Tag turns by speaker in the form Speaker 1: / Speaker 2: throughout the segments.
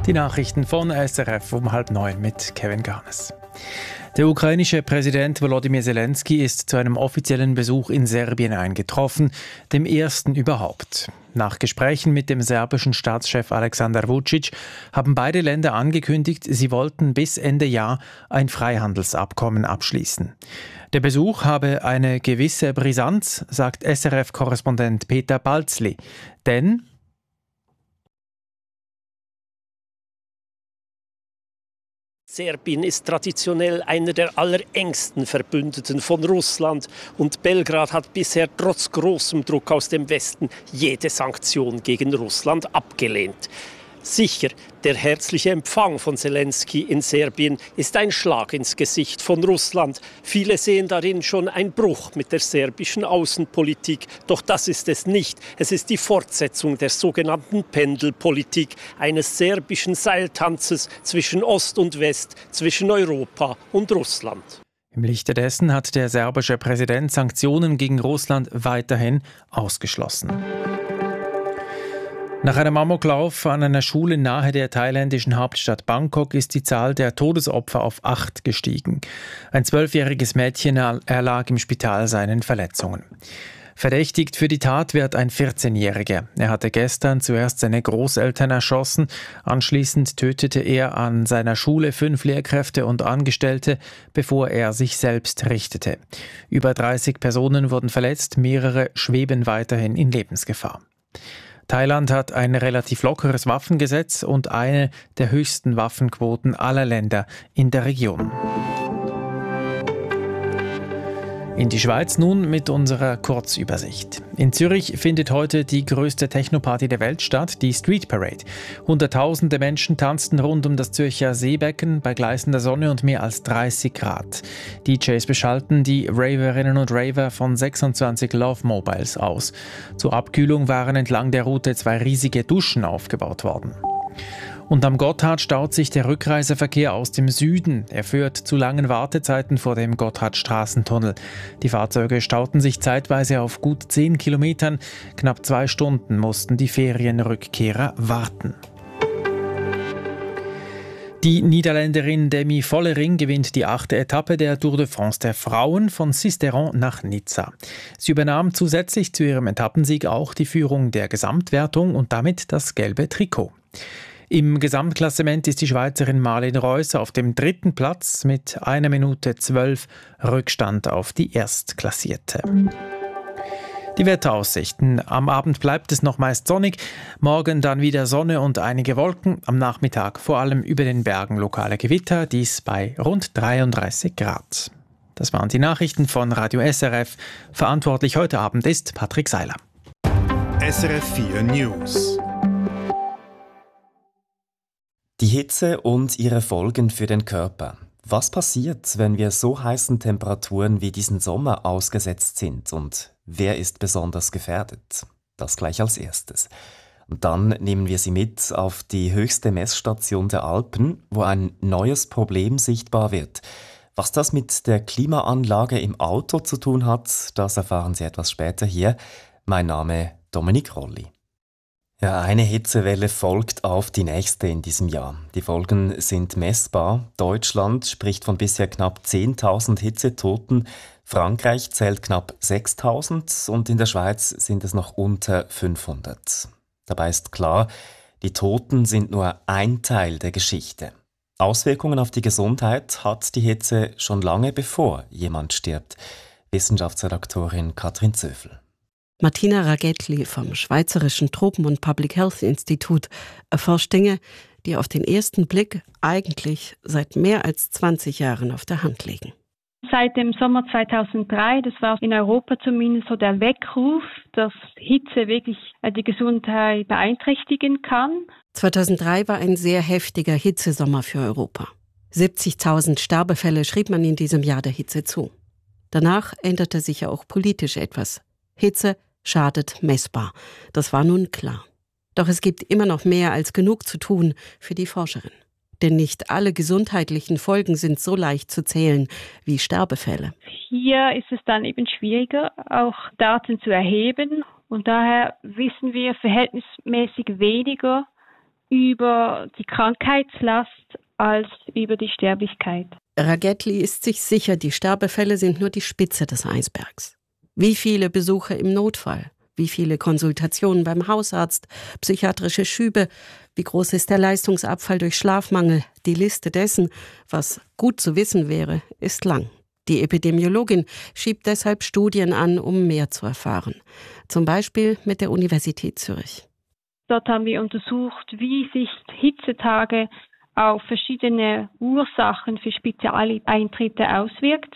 Speaker 1: Die Nachrichten von SRF um 8:30 mit Kevin Garnes. Der ukrainische Präsident Volodymyr Zelensky ist zu einem offiziellen Besuch in Serbien eingetroffen, dem ersten überhaupt. Nach Gesprächen mit dem serbischen Staatschef Aleksandar Vučić haben beide Länder angekündigt, sie wollten bis Ende Jahr ein Freihandelsabkommen abschließen. Der Besuch habe eine gewisse Brisanz, sagt SRF-Korrespondent Peter Balzli. Denn
Speaker 2: Serbien ist traditionell einer der allerengsten Verbündeten von Russland und Belgrad hat bisher trotz großem Druck aus dem Westen jede Sanktion gegen Russland abgelehnt. Sicher, der herzliche Empfang von Zelensky in Serbien ist ein Schlag ins Gesicht von Russland. Viele sehen darin schon einen Bruch mit der serbischen Außenpolitik. Doch das ist es nicht. Es ist die Fortsetzung der sogenannten Pendelpolitik, eines serbischen Seiltanzes zwischen Ost und West, zwischen Europa und Russland.
Speaker 1: Im Lichte dessen hat der serbische Präsident Sanktionen gegen Russland weiterhin ausgeschlossen. Nach einem Amoklauf an einer Schule nahe der thailändischen Hauptstadt Bangkok ist die Zahl der Todesopfer auf 8 gestiegen. Ein 12-jähriges Mädchen erlag im Spital seinen Verletzungen. Verdächtigt für die Tat wird ein 14-Jähriger. Er hatte gestern zuerst seine Großeltern erschossen. Anschließend tötete er an seiner Schule 5 Lehrkräfte und Angestellte, bevor er sich selbst richtete. Über 30 Personen wurden verletzt, mehrere schweben weiterhin in Lebensgefahr. Thailand hat ein relativ lockeres Waffengesetz und eine der höchsten Waffenquoten aller Länder in der Region. In die Schweiz nun mit unserer Kurzübersicht. In Zürich findet heute die größte Technoparty der Welt statt, die Street Parade. Hunderttausende Menschen tanzten rund um das Zürcher Seebecken bei gleißender Sonne und mehr als 30 Grad. DJs beschallten die Raverinnen und Raver von 26 Love Mobiles aus. Zur Abkühlung waren entlang der Route 2 riesige Duschen aufgebaut worden. Und am Gotthard staut sich der Rückreiseverkehr aus dem Süden. Er führt zu langen Wartezeiten vor dem Gotthardstraßentunnel. Die Fahrzeuge stauten sich zeitweise auf gut 10 Kilometern. Knapp 2 Stunden mussten die Ferienrückkehrer warten. Die Niederländerin Demi Vollering gewinnt die 8. Etappe der Tour de France der Frauen von Sisteron nach Nizza. Sie übernahm zusätzlich zu ihrem Etappensieg auch die Führung der Gesamtwertung und damit das gelbe Trikot. Im Gesamtklassement ist die Schweizerin Marlene Reusser auf dem 3. Platz mit 1 Minute 12 Rückstand auf die Erstklassierte. Die Wetteraussichten. Am Abend bleibt es noch meist sonnig, morgen dann wieder Sonne und einige Wolken, am Nachmittag vor allem über den Bergen lokale Gewitter, dies bei rund 33 Grad. Das waren die Nachrichten von Radio SRF. Verantwortlich heute Abend ist Patrick Seiler.
Speaker 3: SRF 4 News.
Speaker 4: Die Hitze und ihre Folgen für den Körper. Was passiert, wenn wir so heißen Temperaturen wie diesen Sommer ausgesetzt sind und wer ist besonders gefährdet? Das gleich als erstes. Und dann nehmen wir Sie mit auf die höchste Messstation der Alpen, wo ein neues Problem sichtbar wird. Was das mit der Klimaanlage im Auto zu tun hat, das erfahren Sie etwas später hier. Mein Name Dominik Rolli. Ja, eine Hitzewelle folgt auf die nächste in diesem Jahr. Die Folgen sind messbar. Deutschland spricht von bisher knapp 10.000 Hitzetoten. Frankreich zählt knapp 6.000 und in der Schweiz sind es noch unter 500. Dabei ist klar, die Toten sind nur ein Teil der Geschichte. Auswirkungen auf die Gesundheit hat die Hitze schon lange bevor jemand stirbt. Wissenschaftsredaktorin Katrin Zöfel.
Speaker 5: Martina Ragetli vom Schweizerischen Tropen- und Public Health Institut erforscht Dinge, die auf den ersten Blick eigentlich seit mehr als 20 Jahren auf der Hand liegen.
Speaker 6: Seit dem Sommer 2003, das war in Europa zumindest so der Weckruf, dass Hitze wirklich die Gesundheit beeinträchtigen kann.
Speaker 5: 2003 war ein sehr heftiger Hitzesommer für Europa. 70.000 Sterbefälle schrieb man in diesem Jahr der Hitze zu. Danach änderte sich ja auch politisch etwas. Hitze schadet messbar. Das war nun klar. Doch es gibt immer noch mehr als genug zu tun für die Forscherin. Denn nicht alle gesundheitlichen Folgen sind so leicht zu zählen wie Sterbefälle.
Speaker 6: Hier ist es dann eben schwieriger, auch Daten zu erheben. Und daher wissen wir verhältnismäßig weniger über die Krankheitslast als über die Sterblichkeit.
Speaker 5: Ragetli ist sich sicher, die Sterbefälle sind nur die Spitze des Eisbergs. Wie viele Besuche im Notfall? Wie viele Konsultationen beim Hausarzt? Psychiatrische Schübe? Wie groß ist der Leistungsabfall durch Schlafmangel? Die Liste dessen, was gut zu wissen wäre, ist lang. Die Epidemiologin schiebt deshalb Studien an, um mehr zu erfahren. Zum Beispiel mit der Universität Zürich.
Speaker 6: Dort haben wir untersucht, wie sich Hitzetage auf verschiedene Ursachen für Spitaleintritte auswirkt.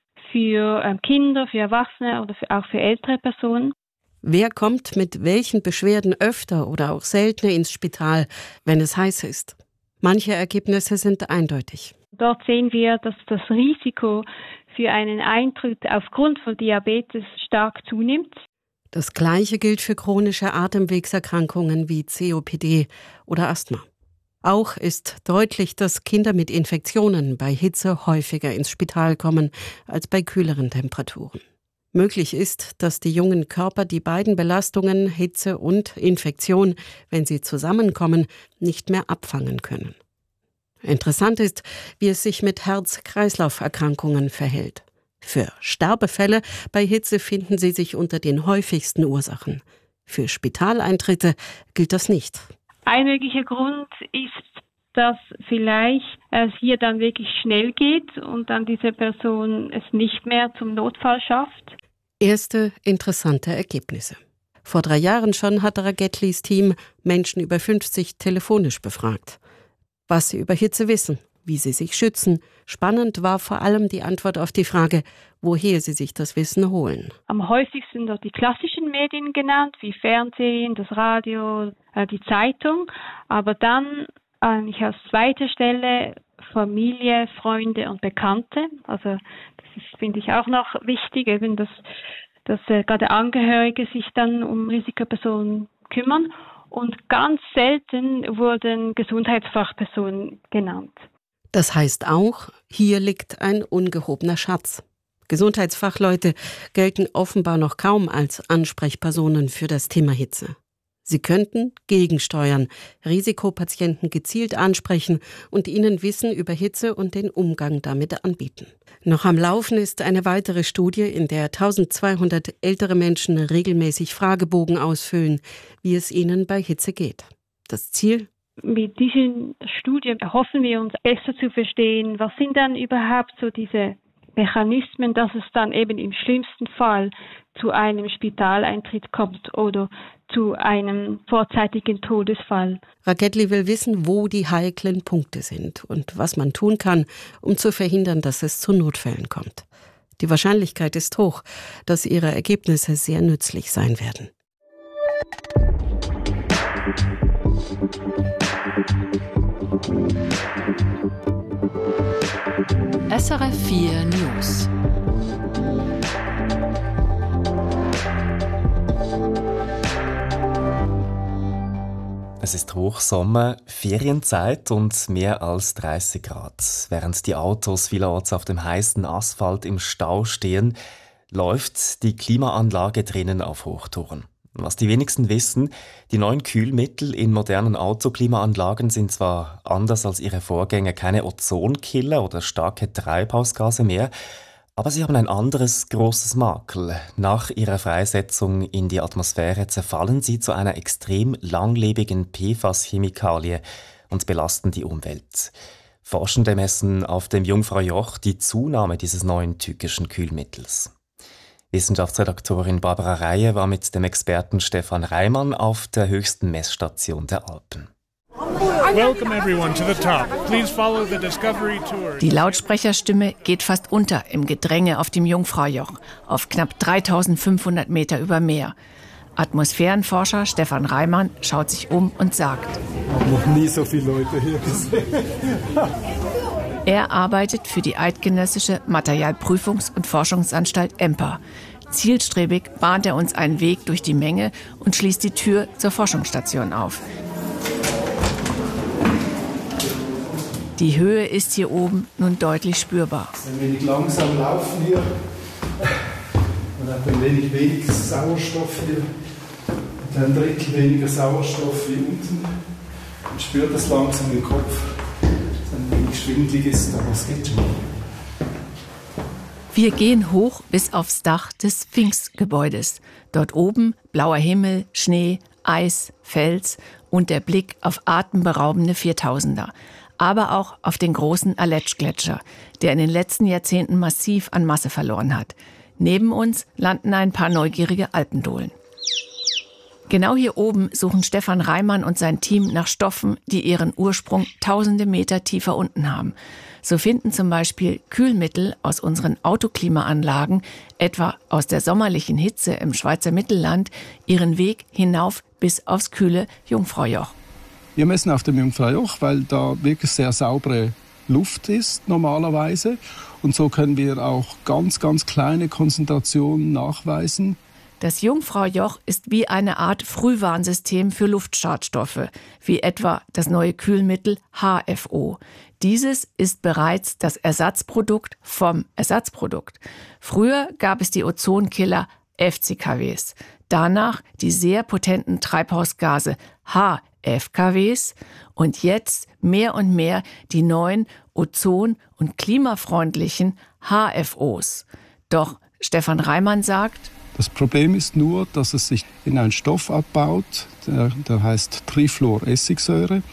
Speaker 6: Für Kinder, für Erwachsene oder auch für ältere Personen.
Speaker 5: Wer kommt mit welchen Beschwerden öfter oder auch seltener ins Spital, wenn es heiß ist? Manche Ergebnisse sind eindeutig.
Speaker 6: Dort sehen wir, dass das Risiko für einen Eintritt aufgrund von Diabetes stark zunimmt.
Speaker 5: Das Gleiche gilt für chronische Atemwegserkrankungen wie COPD oder Asthma. Auch ist deutlich, dass Kinder mit Infektionen bei Hitze häufiger ins Spital kommen als bei kühleren Temperaturen. Möglich ist, dass die jungen Körper die beiden Belastungen, Hitze und Infektion, wenn sie zusammenkommen, nicht mehr abfangen können. Interessant ist, wie es sich mit Herz-Kreislauf-Erkrankungen verhält. Für Sterbefälle bei Hitze finden sie sich unter den häufigsten Ursachen. Für Spitaleintritte gilt das nicht.
Speaker 6: Ein möglicher Grund ist, dass vielleicht es hier dann wirklich schnell geht und dann diese Person es nicht mehr zum Notfall schafft.
Speaker 5: Erste interessante Ergebnisse. Vor 3 Jahren schon hat Ragetlis Team Menschen über 50 telefonisch befragt. Was sie über Hitze wissen, wie sie sich schützen. Spannend war vor allem die Antwort auf die Frage, woher sie sich das Wissen holen.
Speaker 6: Am häufigsten dort die klassischen Medien genannt, wie Fernsehen, das Radio, die Zeitung. Aber dann eigentlich als zweiter Stelle Familie, Freunde und Bekannte. Also das ist, finde ich, auch noch wichtig, eben dass gerade Angehörige sich dann um Risikopersonen kümmern. Und ganz selten wurden Gesundheitsfachpersonen genannt.
Speaker 5: Das heißt auch, hier liegt ein ungehobener Schatz. Gesundheitsfachleute gelten offenbar noch kaum als Ansprechpersonen für das Thema Hitze. Sie könnten gegensteuern, Risikopatienten gezielt ansprechen und ihnen Wissen über Hitze und den Umgang damit anbieten. Noch am Laufen ist eine weitere Studie, in der 1200 ältere Menschen regelmäßig Fragebogen ausfüllen, wie es ihnen bei Hitze geht. Das Ziel?
Speaker 6: Mit diesen Studien erhoffen wir uns besser zu verstehen, was sind dann überhaupt so diese Mechanismen, dass es dann eben im schlimmsten Fall zu einem Spitaleintritt kommt oder zu einem vorzeitigen Todesfall.
Speaker 5: Ragetli will wissen, wo die heiklen Punkte sind und was man tun kann, um zu verhindern, dass es zu Notfällen kommt. Die Wahrscheinlichkeit ist hoch, dass ihre Ergebnisse sehr nützlich sein werden.
Speaker 7: SRF 4 News.
Speaker 4: Es ist Hochsommer, Ferienzeit und mehr als 30 Grad. Während die Autos vielerorts auf dem heißen Asphalt im Stau stehen, läuft die Klimaanlage drinnen auf Hochtouren. Was die wenigsten wissen, die neuen Kühlmittel in modernen Autoklimaanlagen sind zwar anders als ihre Vorgänger keine Ozonkiller oder starke Treibhausgase mehr, aber sie haben ein anderes großes Makel. Nach ihrer Freisetzung in die Atmosphäre zerfallen sie zu einer extrem langlebigen PFAS-Chemikalie und belasten die Umwelt. Forschende messen auf dem Jungfraujoch die Zunahme dieses neuen tückischen Kühlmittels. Wissenschaftsredaktorin Barbara Reihe war mit dem Experten Stefan Reimann auf der höchsten Messstation der Alpen.
Speaker 7: Die Lautsprecherstimme geht fast unter im Gedränge auf dem Jungfraujoch, auf knapp 3500 Meter über Meer. Atmosphärenforscher Stefan Reimann schaut sich um und sagt:
Speaker 8: Ich habe noch nie so viele Leute hier gesehen.
Speaker 7: Er arbeitet für die Eidgenössische Materialprüfungs- und Forschungsanstalt EMPA. Zielstrebig bahnt er uns einen Weg durch die Menge und schließt die Tür zur Forschungsstation auf. Die Höhe ist hier oben nun deutlich spürbar.
Speaker 8: Ein wenig langsam laufen hier. Man hat ein wenig Sauerstoff hier. Und ein Drittel weniger Sauerstoff wie unten. Man spürt das langsam im Kopf, dass ein wenig schwindelig ist, aber es geht schon.
Speaker 7: Wir gehen hoch bis aufs Dach des Sphinx-Gebäudes. Dort oben blauer Himmel, Schnee, Eis, Fels und der Blick auf atemberaubende 4000er. Aber auch auf den großen Aletsch-Gletscher, der in den letzten Jahrzehnten massiv an Masse verloren hat. Neben uns landen ein paar neugierige Alpendohlen. Genau hier oben suchen Stefan Reimann und sein Team nach Stoffen, die ihren Ursprung tausende Meter tiefer unten haben. So finden zum Beispiel Kühlmittel aus unseren Autoklimaanlagen, etwa aus der sommerlichen Hitze im Schweizer Mittelland, ihren Weg hinauf bis aufs kühle Jungfraujoch.
Speaker 8: Wir messen auf dem Jungfraujoch, weil da wirklich sehr saubere Luft ist normalerweise. Und so können wir auch ganz, ganz kleine Konzentrationen nachweisen.
Speaker 7: Das Jungfraujoch ist wie eine Art Frühwarnsystem für Luftschadstoffe, wie etwa das neue Kühlmittel HFO. Dieses ist bereits das Ersatzprodukt vom Ersatzprodukt. Früher gab es die Ozonkiller FCKWs, danach die sehr potenten Treibhausgase HFKWs und jetzt mehr und mehr die neuen ozon- und klimafreundlichen HFOs. Doch Stefan Reimann sagt:
Speaker 8: Das Problem ist nur, dass es sich in einen Stoff abbaut, der heißt Trifluoressigsäure,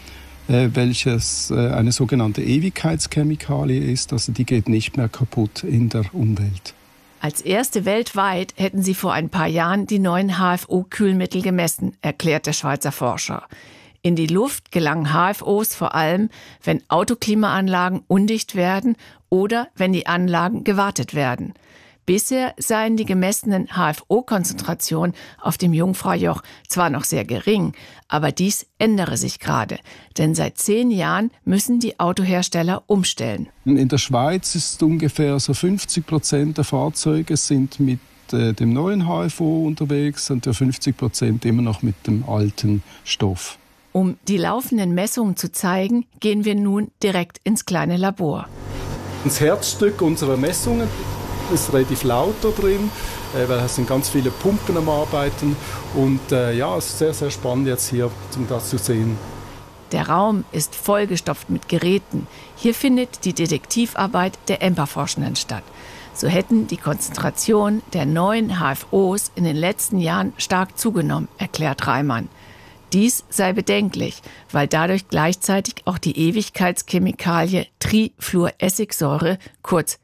Speaker 8: welches eine sogenannte Ewigkeitschemikalie ist, also die geht nicht mehr kaputt in der Umwelt.
Speaker 7: Als erste weltweit hätten sie vor ein paar Jahren die neuen HFO-Kühlmittel gemessen, erklärt der Schweizer Forscher. In die Luft gelangen HFOs vor allem, wenn Autoklimaanlagen undicht werden oder wenn die Anlagen gewartet werden. Bisher seien die gemessenen HFO-Konzentrationen auf dem Jungfraujoch zwar noch sehr gering, aber dies ändere sich gerade. Denn seit 10 Jahren müssen die Autohersteller umstellen.
Speaker 8: In der Schweiz ist ungefähr so 50% der Fahrzeuge sind mit dem neuen HFO unterwegs und 50% immer noch mit dem alten Stoff.
Speaker 7: Um die laufenden Messungen zu zeigen, gehen wir nun direkt ins kleine Labor.
Speaker 8: Das Herzstück unserer Messungen ist relativ laut da drin, weil es sind ganz viele Pumpen am Arbeiten. Und ja, es ist sehr, sehr spannend jetzt hier, um das zu sehen.
Speaker 7: Der Raum ist vollgestopft mit Geräten. Hier findet die Detektivarbeit der EMPA-Forschenden statt. So hätten die Konzentrationen der neuen HFOs in den letzten Jahren stark zugenommen, erklärt Reimann. Dies sei bedenklich, weil dadurch gleichzeitig auch die Ewigkeitschemikalie Trifluoressigsäure, kurz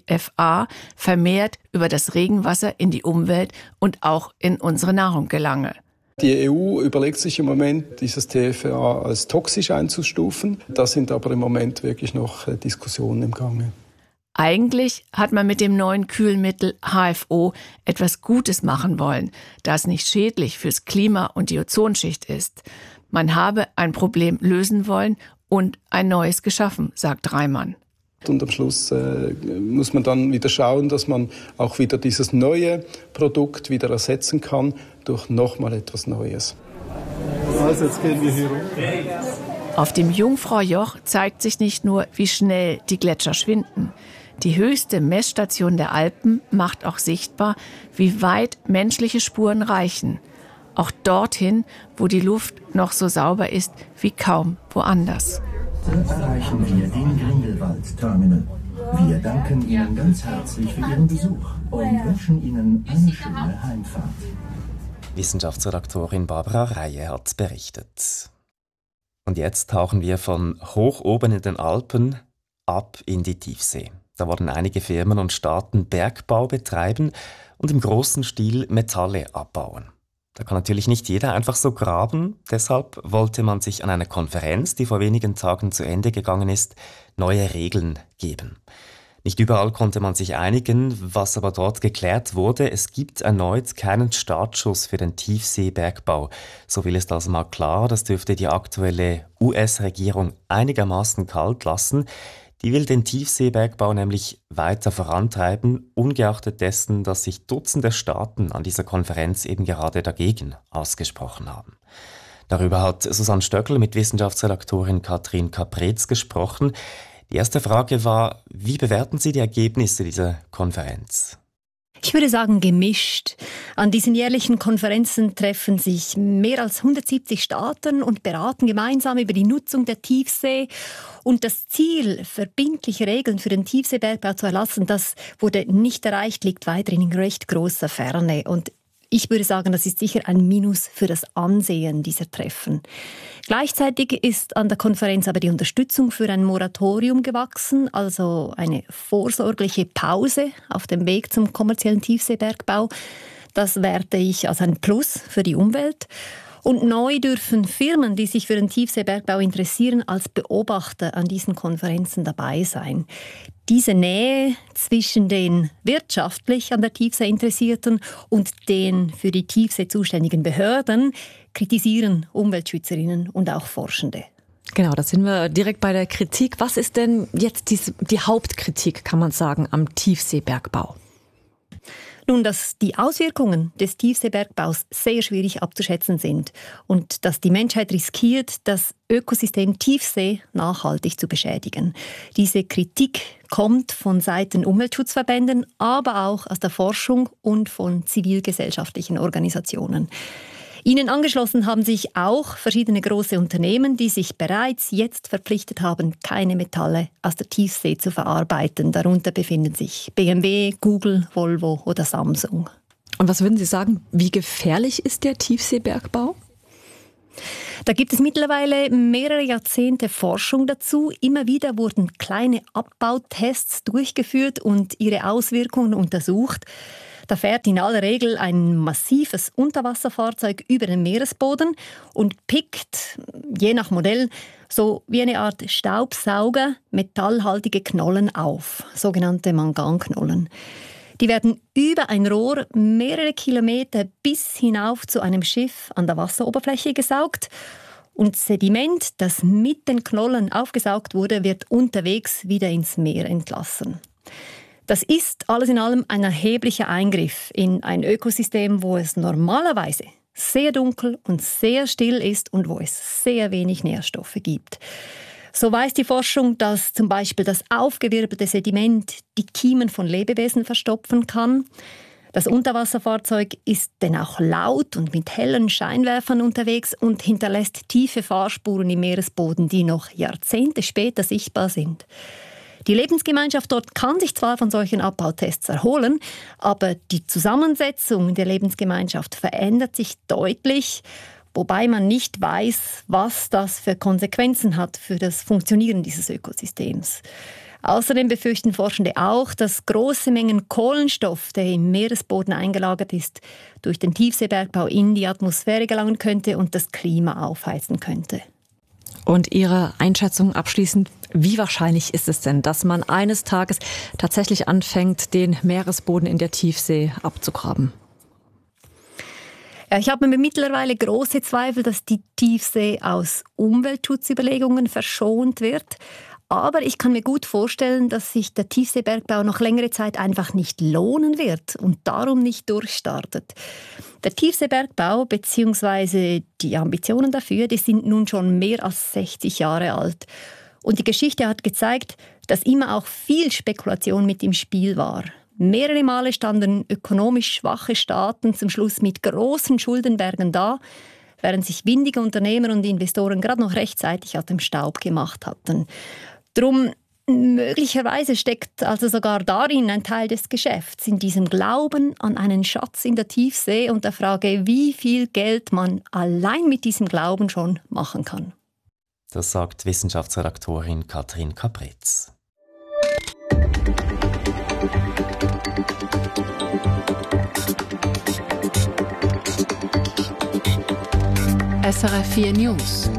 Speaker 7: TFA, vermehrt über das Regenwasser in die Umwelt und auch in unsere Nahrung gelange.
Speaker 8: Die EU überlegt sich im Moment, dieses TFA als toxisch einzustufen. Da sind aber im Moment wirklich noch Diskussionen im Gange.
Speaker 7: Eigentlich hat man mit dem neuen Kühlmittel HFO etwas Gutes machen wollen, das nicht schädlich fürs Klima und die Ozonschicht ist. Man habe ein Problem lösen wollen und ein neues geschaffen, sagt Reimann.
Speaker 8: Und am Schluss muss man dann wieder schauen, dass man auch wieder dieses neue Produkt wieder ersetzen kann durch nochmal etwas Neues. Also jetzt gehen wir hier runter.
Speaker 7: Auf dem Jungfraujoch zeigt sich nicht nur, wie schnell die Gletscher schwinden. Die höchste Messstation der Alpen macht auch sichtbar, wie weit menschliche Spuren reichen. Auch dorthin, wo die Luft noch so sauber ist wie kaum woanders.
Speaker 9: Dann erreichen wir den Grindelwald-Terminal. Wir danken Ihnen ganz herzlich für Ihren Besuch und wünschen Ihnen eine schöne Heimfahrt.
Speaker 4: Wissenschaftsredaktorin Barbara Reihe hat berichtet. Und jetzt tauchen wir von hoch oben in den Alpen ab in die Tiefsee. Da wollen einige Firmen und Staaten Bergbau betreiben und im großen Stil Metalle abbauen. Da kann natürlich nicht jeder einfach so graben. Deshalb wollte man sich an einer Konferenz, die vor wenigen Tagen zu Ende gegangen ist, neue Regeln geben. Nicht überall konnte man sich einigen, was aber dort geklärt wurde. Es gibt erneut keinen Startschuss für den Tiefseebergbau. So will es also mal klar, das dürfte die aktuelle US-Regierung einigermaßen kalt lassen. Die will den Tiefseebergbau nämlich weiter vorantreiben, ungeachtet dessen, dass sich Dutzende Staaten an dieser Konferenz eben gerade dagegen ausgesprochen haben. Darüber hat Susanne Stöckl mit Wissenschaftsredaktorin Katrin Kapretz gesprochen. Die erste Frage war, wie bewerten Sie die Ergebnisse dieser Konferenz?
Speaker 10: Ich würde sagen gemischt. An diesen jährlichen Konferenzen treffen sich mehr als 170 Staaten und beraten gemeinsam über die Nutzung der Tiefsee. Und das Ziel, verbindliche Regeln für den Tiefseebergbau zu erlassen, das wurde nicht erreicht, liegt weiterhin in recht großer Ferne. Und ich würde sagen, das ist sicher ein Minus für das Ansehen dieser Treffen. Gleichzeitig ist an der Konferenz aber die Unterstützung für ein Moratorium gewachsen, also eine vorsorgliche Pause auf dem Weg zum kommerziellen Tiefseebergbau. Das werte ich als ein Plus für die Umwelt. Und neu dürfen Firmen, die sich für den Tiefseebergbau interessieren, als Beobachter an diesen Konferenzen dabei sein. Diese Nähe zwischen den wirtschaftlich an der Tiefsee Interessierten und den für die Tiefsee zuständigen Behörden kritisieren Umweltschützerinnen und auch Forschende.
Speaker 11: Genau, da sind wir direkt bei der Kritik. Was ist denn jetzt die Hauptkritik, kann man sagen, am Tiefseebergbau?
Speaker 10: Nun, dass die Auswirkungen des Tiefseebergbaus sehr schwierig abzuschätzen sind und dass die Menschheit riskiert, das Ökosystem Tiefsee nachhaltig zu beschädigen. Diese Kritik kommt von Seiten Umweltschutzverbänden, aber auch aus der Forschung und von zivilgesellschaftlichen Organisationen. Ihnen angeschlossen haben sich auch verschiedene große Unternehmen, die sich bereits jetzt verpflichtet haben, keine Metalle aus der Tiefsee zu verarbeiten. Darunter befinden sich BMW, Google, Volvo oder Samsung.
Speaker 11: Und was würden Sie sagen, wie gefährlich ist der Tiefseebergbau?
Speaker 10: Da gibt es mittlerweile mehrere Jahrzehnte Forschung dazu. Immer wieder wurden kleine Abbautests durchgeführt und ihre Auswirkungen untersucht. Da fährt in aller Regel ein massives Unterwasserfahrzeug über den Meeresboden und pickt, je nach Modell, so wie eine Art Staubsauger metallhaltige Knollen auf, sogenannte Manganknollen. Die werden über ein Rohr mehrere Kilometer bis hinauf zu einem Schiff an der Wasseroberfläche gesaugt. Und Sediment, das mit den Knollen aufgesaugt wurde, wird unterwegs wieder ins Meer entlassen. Das ist alles in allem ein erheblicher Eingriff in ein Ökosystem, wo es normalerweise sehr dunkel und sehr still ist und wo es sehr wenig Nährstoffe gibt. So weiß die Forschung, dass zum Beispiel das aufgewirbelte Sediment die Kiemen von Lebewesen verstopfen kann. Das Unterwasserfahrzeug ist denn auch laut und mit hellen Scheinwerfern unterwegs und hinterlässt tiefe Fahrspuren im Meeresboden, die noch Jahrzehnte später sichtbar sind. Die Lebensgemeinschaft dort kann sich zwar von solchen Abbautests erholen, aber die Zusammensetzung der Lebensgemeinschaft verändert sich deutlich, wobei man nicht weiß, was das für Konsequenzen hat für das Funktionieren dieses Ökosystems. Außerdem befürchten Forschende auch, dass große Mengen Kohlenstoff, der im Meeresboden eingelagert ist, durch den Tiefseebergbau in die Atmosphäre gelangen könnte und das Klima aufheizen könnte.
Speaker 11: Und Ihre Einschätzung abschließend, wie wahrscheinlich ist es denn, dass man eines Tages tatsächlich anfängt, den Meeresboden in der Tiefsee abzugraben?
Speaker 10: Ja, ich habe mittlerweile große Zweifel, dass die Tiefsee aus Umweltschutzüberlegungen verschont wird. Aber ich kann mir gut vorstellen, dass sich der Tiefseebergbau noch längere Zeit einfach nicht lohnen wird und darum nicht durchstartet. Der Tiefseebergbau bzw. die Ambitionen dafür, die sind nun schon mehr als 60 Jahre alt. Und die Geschichte hat gezeigt, dass immer auch viel Spekulation mit im Spiel war. Mehrere Male standen ökonomisch schwache Staaten zum Schluss mit großen Schuldenbergen da, während sich windige Unternehmer und Investoren gerade noch rechtzeitig aus dem Staub gemacht hatten. Drum möglicherweise steckt also sogar darin ein Teil des Geschäfts, in diesem Glauben an einen Schatz in der Tiefsee und der Frage, wie viel Geld man allein mit diesem Glauben schon machen kann.
Speaker 4: Das sagt Wissenschaftsredaktorin Katrin Kapretz.
Speaker 7: SRF 4 News.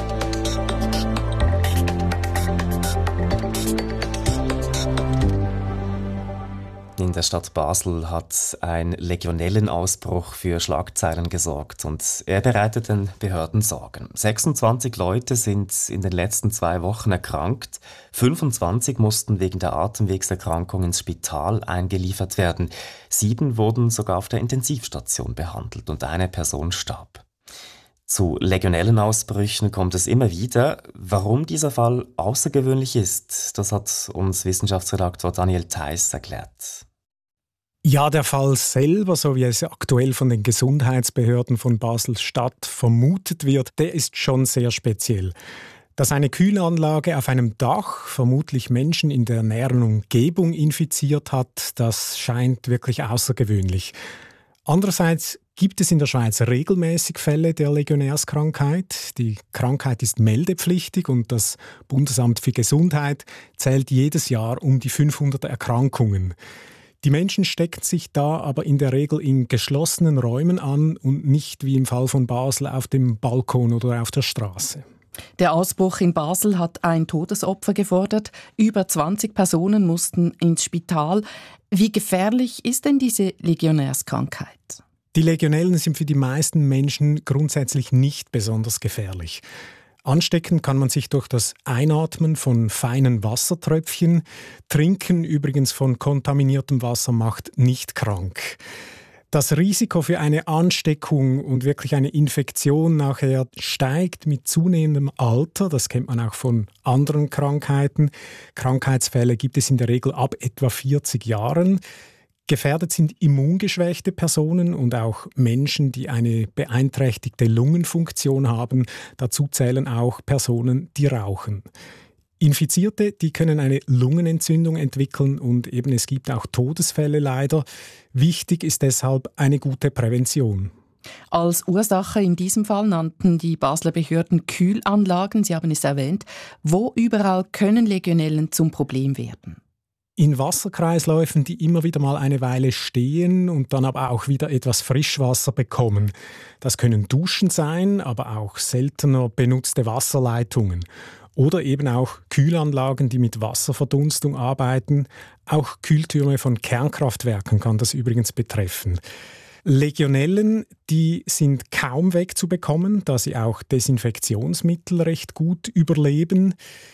Speaker 4: In der Stadt Basel hat ein Legionellenausbruch für Schlagzeilen gesorgt und er bereitet den Behörden Sorgen. 26 Leute sind in den letzten 2 Wochen erkrankt, 25 mussten wegen der Atemwegserkrankung ins Spital eingeliefert werden, 7 wurden sogar auf der Intensivstation behandelt und eine Person starb. Zu Legionellenausbrüchen kommt es immer wieder. Warum dieser Fall außergewöhnlich ist, das hat uns Wissenschaftsredaktor Daniel Theiss erklärt.
Speaker 12: Ja, der Fall selber, so wie es aktuell von den Gesundheitsbehörden von Basel-Stadt vermutet wird, der ist schon sehr speziell. Dass eine Kühlanlage auf einem Dach vermutlich Menschen in der näheren Umgebung infiziert hat, das scheint wirklich außergewöhnlich. Andererseits gibt es in der Schweiz regelmäßig Fälle der Legionärskrankheit. Die Krankheit ist meldepflichtig und das Bundesamt für Gesundheit zählt jedes Jahr um die 500 Erkrankungen. Die Menschen stecken sich da aber in der Regel in geschlossenen Räumen an und nicht wie im Fall von Basel auf dem Balkon oder auf der Straße.
Speaker 13: Der Ausbruch in Basel hat ein Todesopfer gefordert. Über 20 Personen mussten ins Spital. Wie gefährlich ist denn diese Legionärskrankheit?
Speaker 12: Die Legionellen sind für die meisten Menschen grundsätzlich nicht besonders gefährlich. Anstecken kann man sich durch das Einatmen von feinen Wassertröpfchen. Trinken übrigens von kontaminiertem Wasser macht nicht krank. Das Risiko für eine Ansteckung und wirklich eine Infektion nachher steigt mit zunehmendem Alter. Das kennt man auch von anderen Krankheiten. Krankheitsfälle gibt es in der Regel ab etwa 40 Jahren. Gefährdet sind immungeschwächte Personen und auch Menschen, die eine beeinträchtigte Lungenfunktion haben. Dazu zählen auch Personen, die rauchen. Infizierte, die können eine Lungenentzündung entwickeln und eben es gibt auch Todesfälle leider. Wichtig ist deshalb eine gute Prävention.
Speaker 13: Als Ursache in diesem Fall nannten die Basler Behörden Kühlanlagen, Sie haben es erwähnt. Wo überall können Legionellen zum Problem werden?
Speaker 12: In Wasserkreisläufen, die immer wieder mal eine Weile stehen und dann aber auch wieder etwas Frischwasser bekommen. Das können Duschen sein, aber auch seltener benutzte Wasserleitungen. Oder eben auch Kühlanlagen, die mit Wasserverdunstung arbeiten. Auch Kühltürme von Kernkraftwerken kann das übrigens betreffen. Legionellen, die sind kaum wegzubekommen, da sie auch Desinfektionsmittel recht gut überleben.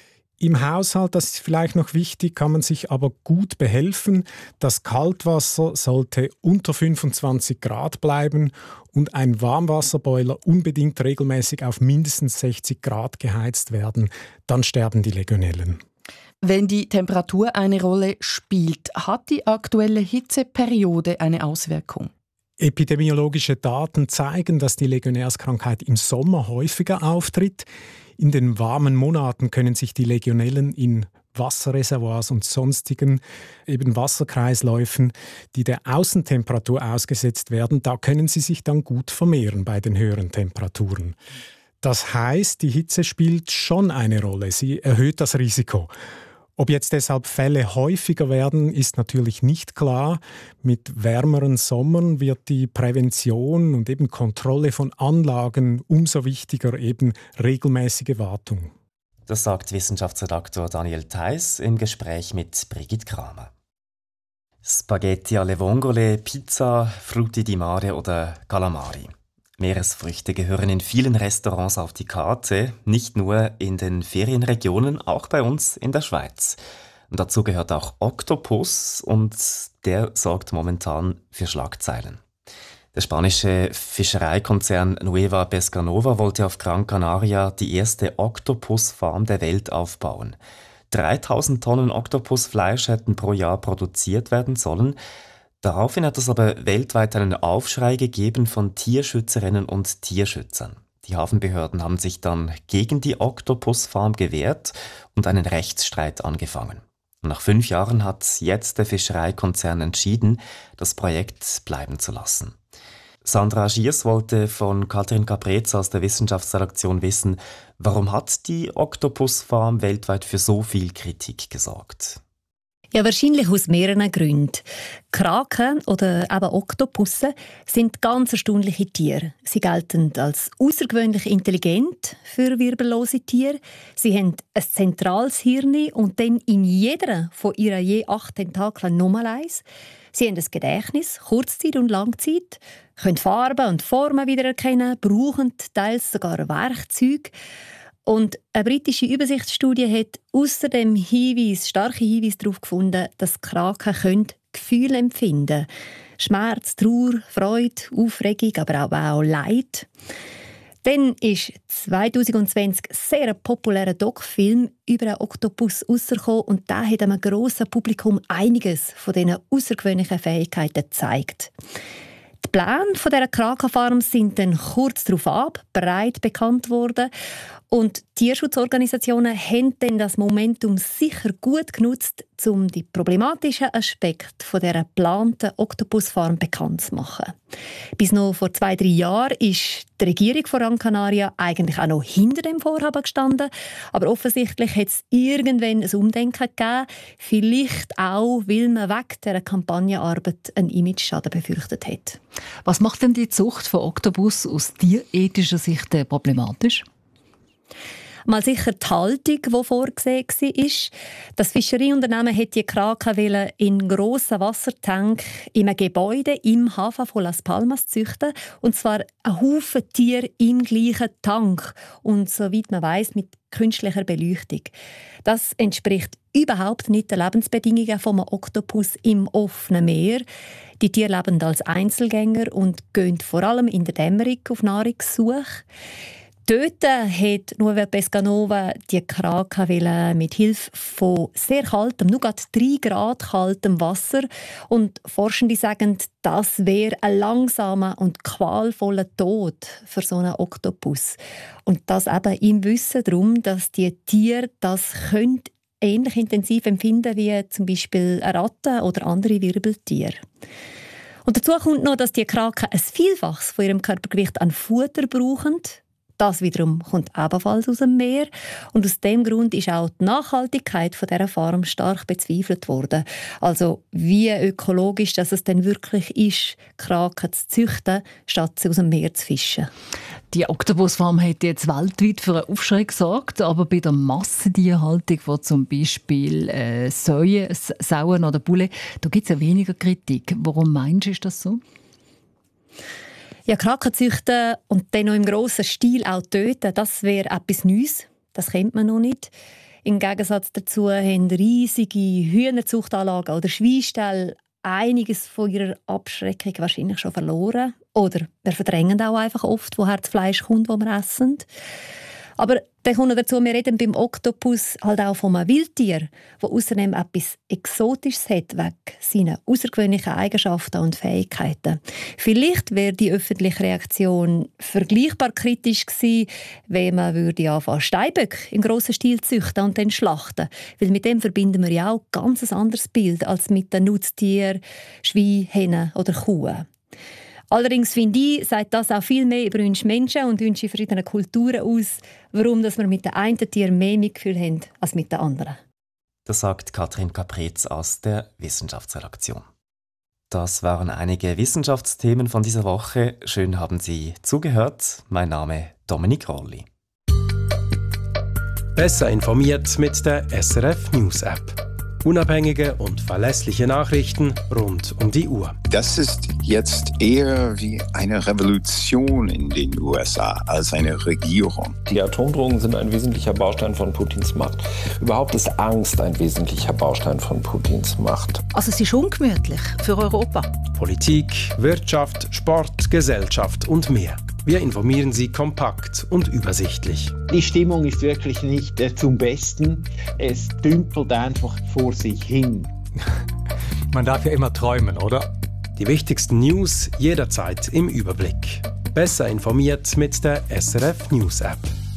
Speaker 12: Im Haushalt, das ist vielleicht noch wichtig, kann man sich aber gut behelfen. Das Kaltwasser sollte unter 25 Grad bleiben und ein Warmwasserboiler unbedingt regelmäßig auf mindestens 60 Grad geheizt werden. Dann sterben die Legionellen.
Speaker 13: Wenn die Temperatur eine Rolle spielt, hat die aktuelle Hitzeperiode eine Auswirkung?
Speaker 12: Epidemiologische Daten zeigen, dass die Legionärskrankheit im Sommer häufiger auftritt. In den warmen Monaten können sich die Legionellen in Wasserreservoirs und sonstigen eben Wasserkreisläufen, die der Außentemperatur ausgesetzt werden, da können sie sich dann gut vermehren bei den höheren Temperaturen. Das heißt, die Hitze spielt schon eine Rolle, sie erhöht das Risiko. Ob jetzt deshalb Fälle häufiger werden, ist natürlich nicht klar. Mit wärmeren Sommern wird die Prävention und eben Kontrolle von Anlagen umso wichtiger, eben regelmäßige Wartung.
Speaker 4: Das sagt Wissenschaftsredaktor Daniel Theiss im Gespräch mit Brigitte Kramer. Spaghetti alle vongole, Pizza, Frutti di mare oder Calamari. Meeresfrüchte gehören in vielen Restaurants auf die Karte, nicht nur in den Ferienregionen, auch bei uns in der Schweiz. Und dazu gehört auch Oktopus und der sorgt momentan für Schlagzeilen. Der spanische Fischereikonzern Nueva Pescanova wollte auf Gran Canaria die erste Oktopusfarm der Welt aufbauen. 3000 Tonnen Oktopusfleisch hätten pro Jahr produziert werden sollen. Daraufhin hat es aber weltweit einen Aufschrei gegeben von Tierschützerinnen und Tierschützern. Die Hafenbehörden haben sich dann gegen die Oktopusfarm gewehrt und einen Rechtsstreit angefangen. Und nach 5 Jahren hat jetzt der Fischereikonzern entschieden, das Projekt bleiben zu lassen. Sandra Schiers wollte von Katrin Caprez aus der Wissenschaftsredaktion wissen, warum hat die Oktopusfarm weltweit für so viel Kritik gesorgt?
Speaker 10: Ja, wahrscheinlich aus mehreren Gründen. Kraken oder eben Oktopusse sind ganz erstaunliche Tiere. Sie gelten als außergewöhnlich intelligent für wirbellose Tiere. Sie haben ein zentrales Hirn und dann in jeder von ihren je 8 Tentakeln nochmal eins. Sie haben ein Gedächtnis, Kurzzeit und Langzeit, können Farben und Formen wiedererkennen, brauchen teils sogar Werkzeuge. Und eine britische Übersichtsstudie hat außerdem starke Hinweise darauf gefunden, dass Kraken Gefühle empfinden können. Schmerz, Trauer, Freude, Aufregung, aber auch Leid. Dann ist 2020 sehr ein populärer Doc-Film über einen Oktopus rausgekommen und der hat einem grossen Publikum einiges von diesen außergewöhnlichen Fähigkeiten gezeigt. Die Pläne dieser Krakenfarm sind dann kurz darauf breit bekannt worden. Und Tierschutzorganisationen haben dann das Momentum sicher gut genutzt, um die problematischen Aspekte dieser geplanten Oktopusfarm bekannt zu machen. Bis noch vor 2-3 Jahren ist die Regierung von Gran Canaria eigentlich auch noch hinter dem Vorhaben gestanden. Aber offensichtlich hat es irgendwann ein Umdenken gegeben. Vielleicht auch, weil man wegen dieser Kampagnenarbeit einen Imageschaden befürchtet hat.
Speaker 11: Was macht denn die Zucht von Oktopus aus tierethischer Sicht problematisch?
Speaker 10: Mal sicher die Haltung, die vorgesehen war. Das Fischereiunternehmen wollte die Kraken in grossen Wassertank in einem Gebäude im Hafen von Las Palmas züchten. Und zwar ein Haufen Tiere im gleichen Tank. Und soweit man weiss, mit künstlicher Beleuchtung. Das entspricht überhaupt nicht den Lebensbedingungen eines Oktopus im offenen Meer. Die Tiere leben als Einzelgänger und gehen vor allem in der Dämmerung auf Nahrungssuche. Dort hat Nueva Pescanova die Kraken mit Hilfe von sehr kaltem, nur gerade 3 Grad kaltem Wasser. Und Forschende sagen, das wäre ein langsamer und qualvoller Tod für so einen Oktopus. Und das eben im Wissen darum, dass die Tiere das ähnlich intensiv empfinden wie zum Beispiel eine Ratte oder andere Wirbeltiere. Und dazu kommt noch, dass die Kraken ein Vielfaches von ihrem Körpergewicht an Futter brauchen. Das wiederum kommt ebenfalls aus dem Meer. Und aus diesem Grund ist auch die Nachhaltigkeit dieser Farm stark bezweifelt worden. Also wie ökologisch dass es denn wirklich ist, Kraken zu züchten, statt sie aus dem Meer zu fischen.
Speaker 11: Die Oktopusfarm hat jetzt weltweit für einen Aufschrei gesorgt, aber bei der Massentierhaltung von zum Beispiel Sauen oder Bulle, da gibt es ja weniger Kritik. Warum meinst du, ist das so?
Speaker 10: Ja, Kraken züchten und dann noch im grossen Stil auch töten, das wäre etwas Neues. Das kennt man noch nicht. Im Gegensatz dazu haben riesige Hühnerzuchtanlagen oder Schweinställe einiges von ihrer Abschreckung wahrscheinlich schon verloren. Oder wir verdrängen auch einfach oft, woher das Fleisch kommt, das wir essen. Aber dann kommt dazu, wir reden beim Oktopus halt auch von einem Wildtier, das außerdem etwas Exotisches hat, wegen seiner außergewöhnlichen Eigenschaften und Fähigkeiten. Vielleicht wäre die öffentliche Reaktion vergleichbar kritisch gewesen, wenn man anfangen Steinböcke im grossen Stil züchten und dann schlachten. Weil mit dem verbinden wir ja auch ein ganz anderes Bild als mit den Nutztieren, Schweinen, Hennen oder Kuhen. Allerdings finde ich, sagt das auch viel mehr über uns Menschen und unsere verschiedenen Kulturen aus, warum wir mit den einen Tieren mehr Mitgefühl haben als mit den anderen.
Speaker 4: Das sagt Katrin Caprez aus der Wissenschaftsredaktion. Das waren einige Wissenschaftsthemen von dieser Woche. Schön haben Sie zugehört. Mein Name Dominik Rolli.
Speaker 14: Besser informiert mit der SRF News App. Unabhängige und verlässliche Nachrichten rund um die Uhr.
Speaker 15: Das ist jetzt eher wie eine Revolution in den USA als eine Regierung.
Speaker 16: Die Atomdrohungen sind ein wesentlicher Baustein von Putins Macht. Überhaupt ist Angst ein wesentlicher Baustein von Putins Macht.
Speaker 17: Also es ist ungemütlich für Europa.
Speaker 14: Politik, Wirtschaft, Sport, Gesellschaft und mehr. Wir informieren Sie kompakt und übersichtlich.
Speaker 18: Die Stimmung ist wirklich nicht zum Besten. Es dümpelt einfach vor sich hin.
Speaker 14: Man darf ja immer träumen, oder? Die wichtigsten News jederzeit im Überblick. Besser informiert mit der SRF News App.